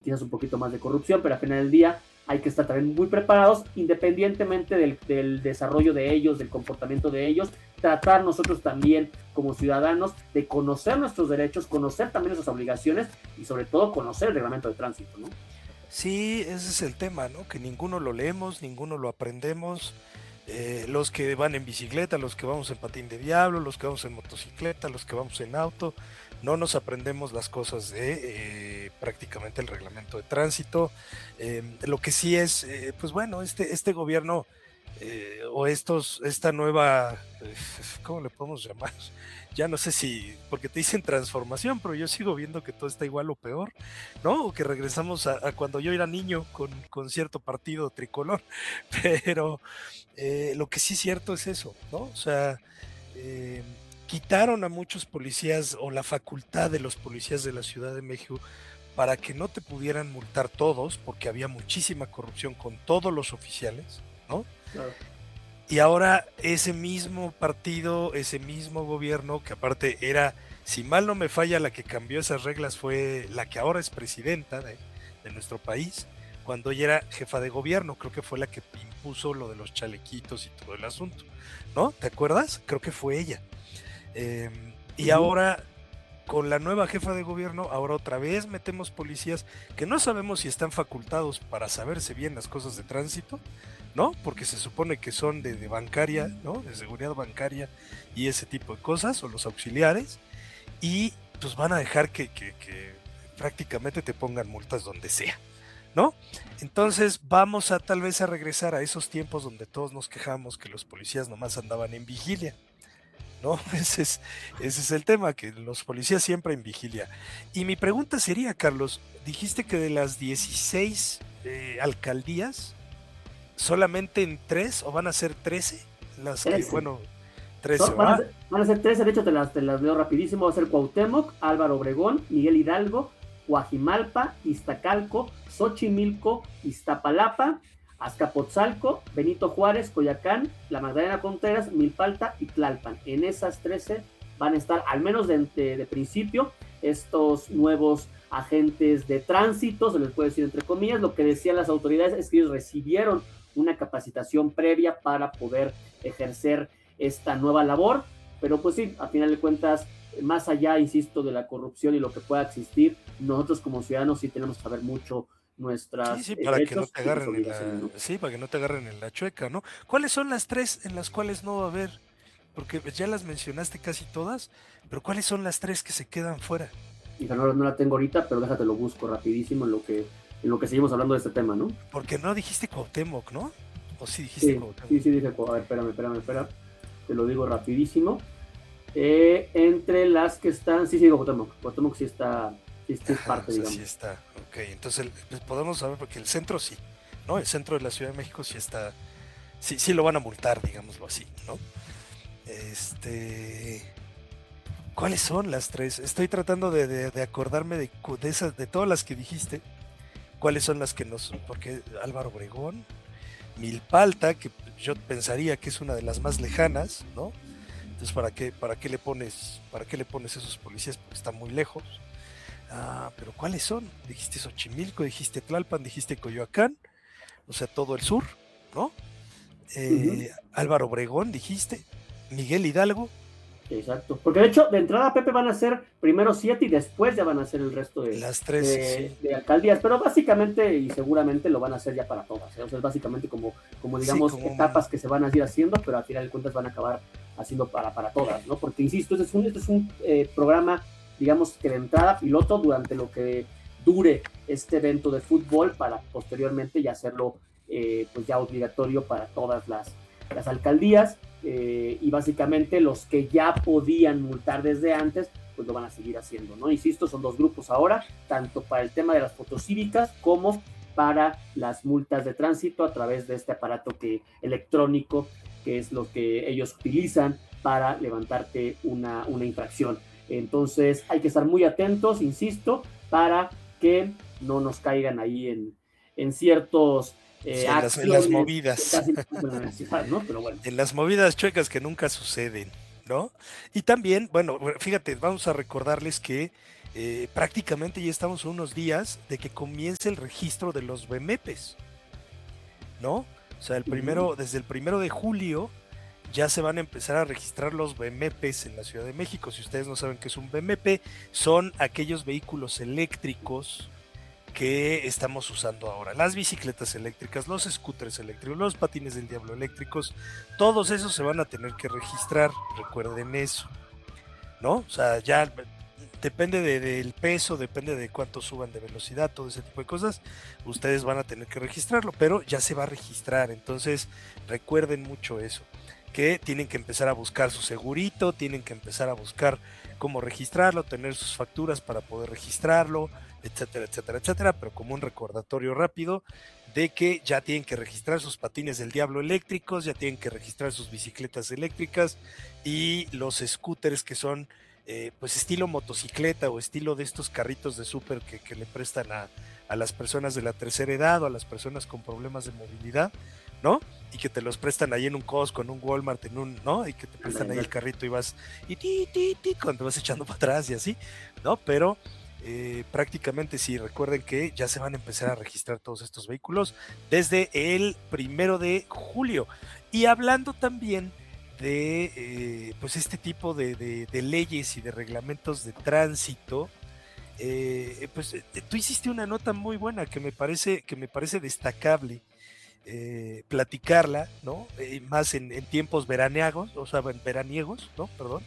quizás un poquito más de corrupción, pero al final del día hay que estar también muy preparados, independientemente del desarrollo de ellos, del comportamiento de ellos, tratar nosotros también como ciudadanos de conocer nuestros derechos, conocer también nuestras obligaciones y sobre todo conocer el reglamento de tránsito, ¿no? Sí, ese es el tema, ¿no? Que ninguno lo leemos, ninguno lo aprendemos. Los que van en bicicleta, los que vamos en patín de diablo, los que vamos en motocicleta, los que vamos en auto, no nos aprendemos las cosas de prácticamente el reglamento de tránsito. Lo que sí es, pues bueno, este gobierno esta nueva, ¿cómo le podemos llamar? Ya no sé si, porque te dicen transformación, pero yo sigo viendo que todo está igual o peor, ¿no? O que regresamos a cuando yo era niño con cierto partido tricolor, pero lo que sí es cierto es eso, ¿no? O sea, eh, quitaron a muchos policías o la facultad de los policías de la Ciudad de México para que no te pudieran multar todos, porque había muchísima corrupción con todos los oficiales, ¿no? Claro. Y ahora ese mismo partido, ese mismo gobierno, que aparte era, si mal no me falla, la que cambió esas reglas fue la que ahora es presidenta de nuestro país, cuando ella era jefa de gobierno, creo que fue la que impuso lo de los chalequitos y todo el asunto, ¿no? ¿Te acuerdas? Creo que fue ella. Y ahora, con la nueva jefa de gobierno, ahora otra vez metemos policías que no sabemos si están facultados para saberse bien las cosas de tránsito, ¿no? Porque se supone que son de bancaria, ¿no? De seguridad bancaria y ese tipo de cosas, o los auxiliares, y pues van a dejar que prácticamente te pongan multas donde sea, ¿no? Entonces vamos a tal vez a regresar a esos tiempos donde todos nos quejamos que los policías nomás andaban en vigilia, ¿no? Ese es el tema, que los policías siempre en vigilia. Y mi pregunta sería, Carlos, dijiste que de las 16 alcaldías, solamente en 3 o van a ser 13 las 13. Que, bueno, 13, van a ser 13, de hecho te las leo rapidísimo. Va a ser Cuauhtémoc, Álvaro Obregón, Miguel Hidalgo, Coajimalpa, Iztacalco, Xochimilco, Iztapalapa, Azcapotzalco, Benito Juárez, Coyoacán, La Magdalena Contreras, Milpalta y Tlalpan. En esas 13 van a estar, al menos de principio, estos nuevos agentes de tránsito, se les puede decir entre comillas. Lo que decían las autoridades es que ellos recibieron una capacitación previa para poder ejercer esta nueva labor, pero pues sí, a final de cuentas, más allá, insisto, de la corrupción y lo que pueda existir, nosotros como ciudadanos sí tenemos que saber mucho nuestras para que no te agarren en la, ¿no? Sí, para que no te agarren en la chueca, ¿no? ¿Cuáles son las 3 en las cuales no va a haber? Porque ya las mencionaste casi todas, pero ¿cuáles son las 3 que se quedan fuera? Hija, no la tengo ahorita, pero déjate lo busco rapidísimo en lo que seguimos hablando de este tema, ¿no? Porque no dijiste Cuauhtémoc, ¿no? ¿O sí dijiste Cuauhtémoc? Sí, dije, a ver, espérame, te lo digo rapidísimo. Entre las que están, sí, Cuauhtémoc sí está, sí es parte, digamos. Sí está, ok, entonces pues podemos saber, porque el centro sí, ¿no? El centro de la Ciudad de México sí está, sí lo van a multar, digámoslo así, ¿no? ¿Cuáles son las 3? Estoy tratando de acordarme de esas, de todas las que dijiste. ¿Cuáles son las que nos...? Porque Álvaro Obregón, Milpalta, que yo pensaría que es una de las más lejanas, ¿no? Entonces, ¿para qué le pones esos policías? Porque están muy lejos. Pero ¿cuáles son? Dijiste Xochimilco, dijiste Tlalpan, dijiste Coyoacán, o sea, todo el sur, ¿no? Álvaro Obregón, dijiste, Miguel Hidalgo. Exacto, porque de hecho, de entrada, Pepe, van a ser primero 7 y después ya van a ser el resto de las 3 de alcaldías, pero básicamente y seguramente lo van a hacer ya para todas, ¿eh? O sea, es básicamente como digamos, como etapas que se van a ir haciendo, pero al final de cuentas van a acabar haciendo para todas, ¿no? Porque, insisto, este es un programa, digamos, que de entrada piloto durante lo que dure este evento de fútbol, para posteriormente ya hacerlo pues ya obligatorio para todas las alcaldías. Y básicamente los que ya podían multar desde antes, pues lo van a seguir haciendo, ¿no? Insisto, son 2 grupos ahora, tanto para el tema de las fotocívicas como para las multas de tránsito a través de este aparato electrónico, que es lo que ellos utilizan para levantarte una infracción. Entonces hay que estar muy atentos, insisto, para que no nos caigan ahí en ciertos... en las movidas, ¿no? Pero bueno. En las movidas chuecas que nunca suceden, ¿no? Y también, bueno, fíjate, vamos a recordarles que prácticamente ya estamos a unos días de que comience el registro de los BMPs, ¿no? O sea, desde el 1 de julio ya se van a empezar a registrar los BMPs en la Ciudad de México. Si ustedes no saben qué es un BMP, son aquellos vehículos eléctricos que estamos usando ahora. Las bicicletas eléctricas, los scooters eléctricos, los patines del diablo eléctricos, todos esos se van a tener que registrar, recuerden eso, ¿no? O sea, ya depende del peso, depende de cuánto suban de velocidad, todo ese tipo de cosas, ustedes van a tener que registrarlo, pero ya se va a registrar, entonces recuerden mucho eso, que tienen que empezar a buscar su segurito, tienen que empezar a buscar cómo registrarlo, tener sus facturas para poder registrarlo, etcétera, etcétera, etcétera, pero como un recordatorio rápido de que ya tienen que registrar sus patines del diablo eléctricos, ya tienen que registrar sus bicicletas eléctricas y los scooters que son pues estilo motocicleta o estilo de estos carritos de súper que le prestan a las personas de la tercera edad o a las personas con problemas de movilidad, ¿no? Y que te los prestan ahí en un Costco, en un Walmart, ¿no? Y que te prestan ahí el carrito y vas, y cuando vas echando para atrás y así, ¿no? Pero prácticamente sí, recuerden que ya se van a empezar a registrar todos estos vehículos desde el 1 de julio. Y hablando también de pues este tipo de leyes y de reglamentos de tránsito, pues tú hiciste una nota muy buena que me parece destacable platicarla, ¿no? Más en tiempos veraniegos, o sea, veraniegos, ¿no? Perdón.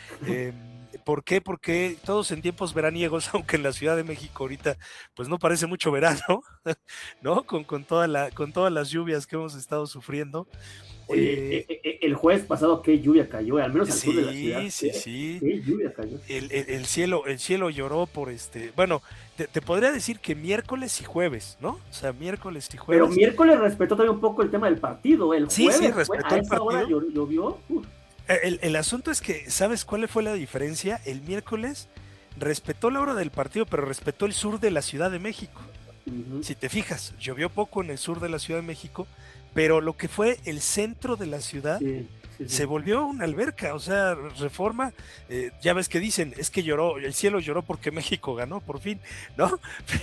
¿Por qué? Porque todos en tiempos veraniegos, aunque en la Ciudad de México ahorita pues no parece mucho verano, ¿no? Con todas las lluvias que hemos estado sufriendo. Oye, el jueves pasado qué lluvia cayó, al menos al sur de la ciudad. Sí. Qué lluvia cayó. El cielo lloró por bueno, te podría decir que miércoles y jueves, ¿no? O sea, miércoles y jueves. Pero miércoles respetó también un poco el tema del partido. El jueves, sí, respetó el partido. A esa hora llovió. El asunto es que, ¿sabes cuál fue la diferencia? El miércoles respetó la hora del partido, pero respetó el sur de la Ciudad de México. Uh-huh. Si te fijas, llovió poco en el sur de la Ciudad de México, pero lo que fue el centro de la ciudad se volvió una alberca. O sea, Reforma, ya ves que dicen, es que el cielo lloró porque México ganó, por fin, ¿no?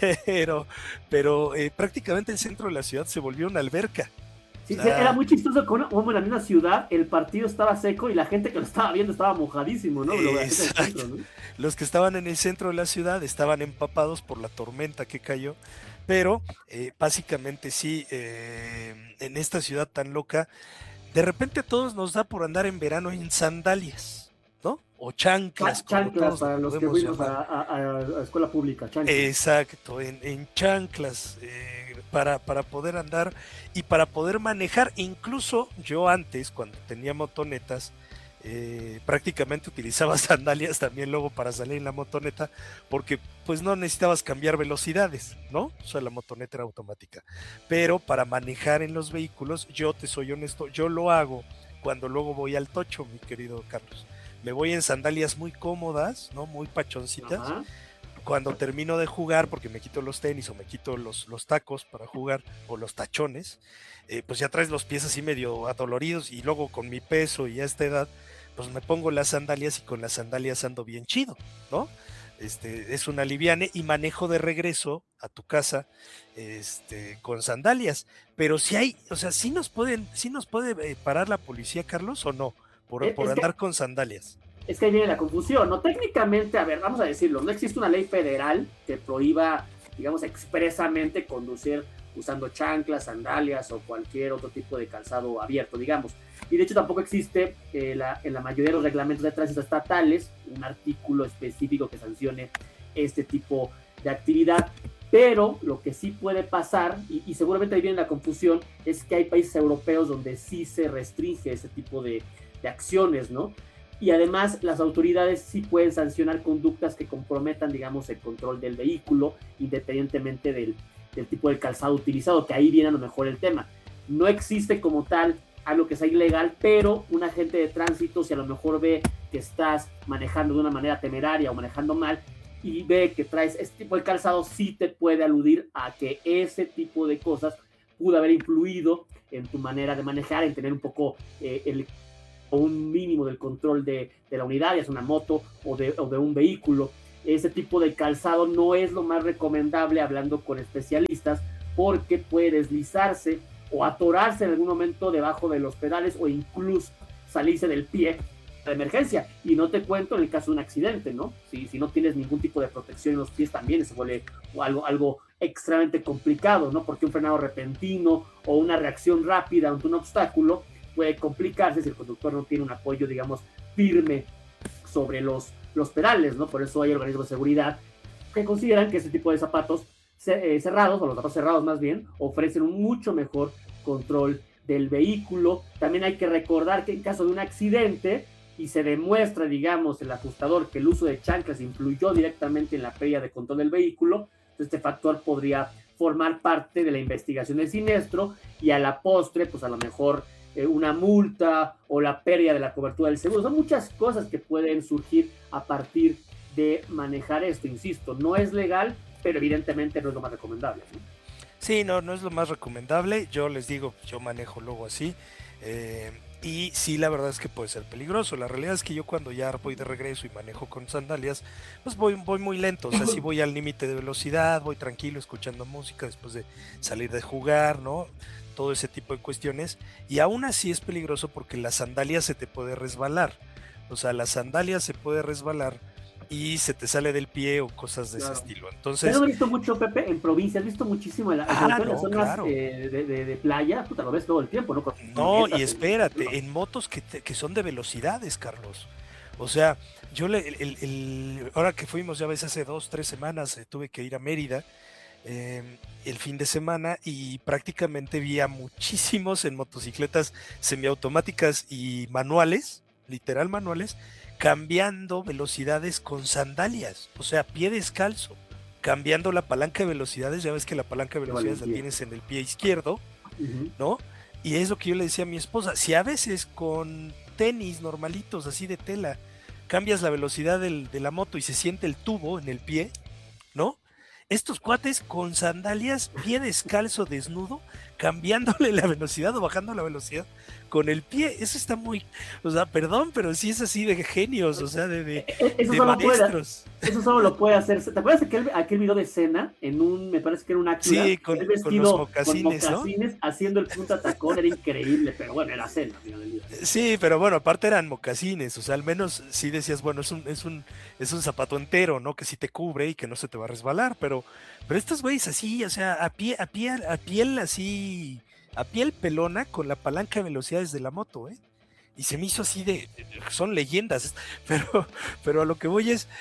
Pero prácticamente el centro de la ciudad se volvió una alberca. Sí, era muy chistoso como en la misma ciudad el partido estaba seco y la gente que lo estaba viendo estaba mojadísimo, ¿no? Exacto. ¿No? Los que estaban en el centro de la ciudad estaban empapados por la tormenta que cayó, pero básicamente sí, en esta ciudad tan loca, de repente a todos nos da por andar en verano en sandalias, ¿no? O chanclas. Chanclas para los que fuimos a escuela pública, chanclas. Exacto, en chanclas, para poder andar y para poder manejar. Incluso yo antes, cuando tenía motonetas, prácticamente utilizaba sandalias también luego para salir en la motoneta, porque pues no necesitabas cambiar velocidades, ¿no? O sea, la motoneta era automática. Pero para manejar en los vehículos, yo te soy honesto, yo lo hago cuando luego voy al tocho, mi querido Carlos. Me voy en sandalias muy cómodas, ¿no? Muy pachoncitas. Ajá. Cuando termino de jugar, porque me quito los tenis o me quito los tacos para jugar, o los tachones, pues ya traes los pies así medio adoloridos, y luego con mi peso y a esta edad, pues me pongo las sandalias y con las sandalias ando bien chido, ¿no? Es un aliviane y manejo de regreso a tu casa con sandalias. Pero si hay, o sea, sí nos puede parar la policía, Carlos, o no, por andar con sandalias. Es que ahí viene la confusión, ¿no? Técnicamente, a ver, vamos a decirlo, no existe una ley federal que prohíba, digamos, expresamente conducir usando chanclas, sandalias o cualquier otro tipo de calzado abierto, digamos. Y de hecho tampoco existe en la mayoría de los reglamentos de tránsito estatales un artículo específico que sancione este tipo de actividad. Pero lo que sí puede pasar, y seguramente ahí viene la confusión, es que hay países europeos donde sí se restringe ese tipo de acciones, ¿no? Y además las autoridades sí pueden sancionar conductas que comprometan, digamos, el control del vehículo, independientemente del tipo de calzado utilizado, que ahí viene a lo mejor el tema. No existe como tal algo que sea ilegal, pero un agente de tránsito, si a lo mejor ve que estás manejando de una manera temeraria o manejando mal, y ve que traes este tipo de calzado, sí te puede aludir a que ese tipo de cosas pudo haber influido en tu manera de manejar, en tener un poco un mínimo del control de la unidad, ya sea una moto o de un vehículo. ese tipo de calzado no es lo más recomendable hablando con especialistas, porque puede deslizarse o atorarse en algún momento debajo de los pedales o incluso salirse del pie de emergencia. Y no te cuento en el caso de un accidente, ¿no? Si no tienes ningún tipo de protección en los pies, también se vuelve algo extremadamente complicado, ¿no? Porque un frenado repentino o una reacción rápida ante un obstáculo puede complicarse si el conductor no tiene un apoyo, digamos, firme sobre los pedales, ¿no? Por eso hay organismos de seguridad que consideran que ese tipo de zapatos cerrados, o los zapatos cerrados más bien, ofrecen un mucho mejor control del vehículo. También hay que recordar que en caso de un accidente y se demuestra, digamos, el ajustador que el uso de chanclas influyó directamente en la pérdida de control del vehículo, este factor podría formar parte de la investigación del siniestro y a la postre, pues a lo mejor una multa o la pérdida de la cobertura del seguro. Son muchas cosas que pueden surgir a partir de manejar esto. Insisto, no es legal, pero evidentemente no es lo más recomendable, ¿sí? Sí, no es lo más recomendable. Yo les digo, yo manejo luego así. Y sí, la verdad es que puede ser peligroso. La realidad es que yo cuando ya voy de regreso y manejo con sandalias, pues voy muy lento. O sea, sí voy al límite de velocidad, voy tranquilo escuchando música después de salir de jugar, ¿no? Todo ese tipo de cuestiones. Y aún así es peligroso porque la sandalia se te puede resbalar. O sea, la sandalia se puede resbalar y se te sale del pie o cosas de ese estilo. Entonces, yo lo he visto mucho, Pepe, en provincia, has visto muchísimo en las zonas claro. de playa, puta, lo ves todo el tiempo, ¿no? No, y espérate, en motos que son de velocidades, Carlos. O sea, yo ahora que fuimos, ya ves, hace 2-3 semanas, tuve que ir a Mérida el fin de semana y prácticamente vi a muchísimos en motocicletas semiautomáticas y manuales, literal manuales, cambiando velocidades con sandalias, o sea, pie descalzo, cambiando la palanca de velocidades. Ya ves que la palanca de velocidades la tienes en el pie izquierdo, ¿no? Y es lo que yo le decía a mi esposa, si a veces con tenis normalitos así de tela cambias la velocidad de la moto y se siente el tubo en el pie, ¿no? Estos cuates con sandalias, pie descalzo, desnudo, cambiándole la velocidad o bajando la velocidad con el pie. Eso está muy, o sea, perdón, pero sí es así de genios, o sea, de maestros. Eso solo lo puede hacer. ¿Te acuerdas de aquel video de Senna en me parece que era un Acura? Sí, con los mocasines, ¿no? Haciendo el punta tacón, era increíble, pero bueno, era Senna al final del día. Sí, pero bueno, aparte eran mocasines, o sea, al menos sí decías, bueno, es un zapato entero, ¿no? Que sí te cubre y que no se te va a resbalar, pero estos güeyes así, o sea, a piel así, a piel pelona con la palanca de velocidades de la moto, ¿eh? Y se me hizo así son leyendas, pero a lo que voy es,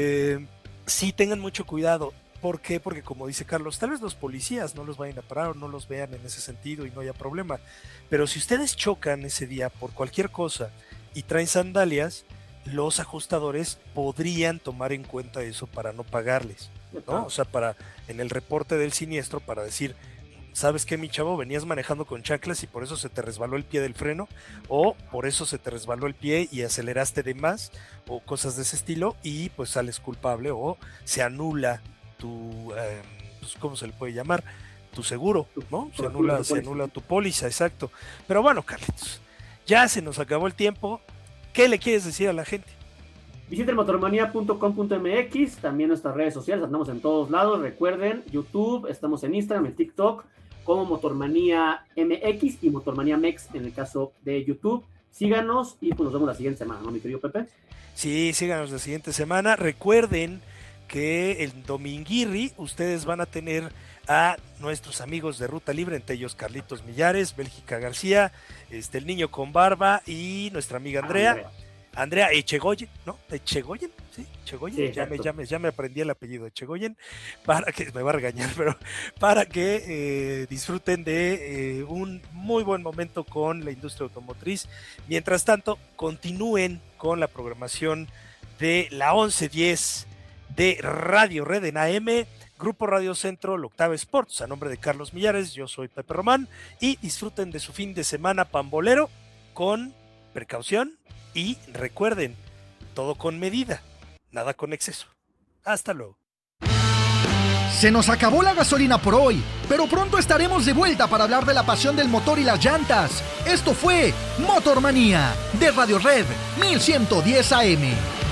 sí tengan mucho cuidado. ¿Por qué? Porque como dice Carlos, tal vez los policías no los vayan a parar o no los vean en ese sentido y no haya problema, pero si ustedes chocan ese día por cualquier cosa y traen sandalias, los ajustadores podrían tomar en cuenta eso para no pagarles, ¿no? O sea, en el reporte del siniestro, para decir, ¿sabes qué, mi chavo? Venías manejando con chanclas y por eso se te resbaló el pie del freno, o por eso se te resbaló el pie y aceleraste de más, o cosas de ese estilo, y pues sales culpable, o se anula tu, pues, ¿cómo se le puede llamar? Tu seguro, ¿no? Se anula tu póliza, exacto. Pero bueno, Carlitos, ya se nos acabó el tiempo. ¿Qué le quieres decir a la gente? Visiten motormanía.com.mx, también nuestras redes sociales, andamos en todos lados. Recuerden, YouTube, estamos en Instagram, en TikTok, como Motormanía MX y Motormanía MEX en el caso de YouTube. Síganos y pues nos vemos la siguiente semana, ¿no, mi querido Pepe? Sí, síganos la siguiente semana. Recuerden que el dominguirri ustedes van a tener a nuestros amigos de Ruta Libre, entre ellos Carlitos Millares, Bélgica García, el niño con barba y nuestra amiga Andrea Echegoyen, ¿no? Echegoyen, sí, Echegoyen, sí, ya me aprendí el apellido Echegoyen, para que me va a regañar, pero para que disfruten de un muy buen momento con la industria automotriz. Mientras tanto, continúen con la programación de la 1110 de Radio Red en AM, Grupo Radio Centro, la Octava Sports. A nombre de Carlos Millares, yo soy Pepe Román, y disfruten de su fin de semana pambolero con precaución y recuerden, todo con medida, nada con exceso. Hasta luego. Se nos acabó la gasolina por hoy, pero pronto estaremos de vuelta para hablar de la pasión del motor y las llantas. Esto fue Motormanía de Radio Red 1110 AM.